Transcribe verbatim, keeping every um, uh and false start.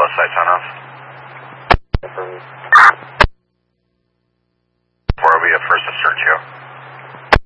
Kilo, sights on us. Where are we at first to search you?